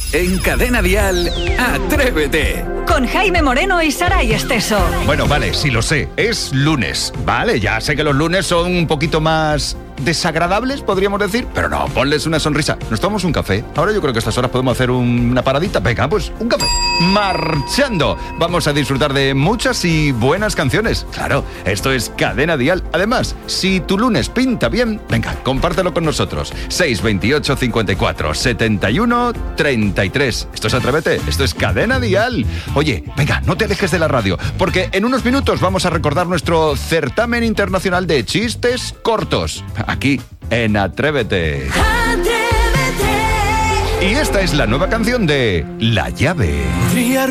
En Cadena Dial, Atrévete. Con Jaime Moreno y Saray Esteso. Bueno, vale, sí lo sé. Es lunes. Vale, ya sé que los lunes son un poquito más desagradables, podríamos decir. Pero no, ponles una sonrisa. Nos tomamos un café. Ahora yo creo que a estas horas podemos hacer una paradita. Venga, pues un café. Marchando. Vamos a disfrutar de muchas y buenas canciones. Claro, esto es Cadena Dial. Además, si tu lunes pinta bien, venga, compártelo con nosotros. 628 54 71 33. Esto es Atrévete. Esto es Cadena Dial. Oye, venga, no te alejes de la radio, porque en unos minutos vamos a recordar nuestro certamen internacional de chistes cortos, aquí en Atrévete. Y esta es la nueva canción de La Llave.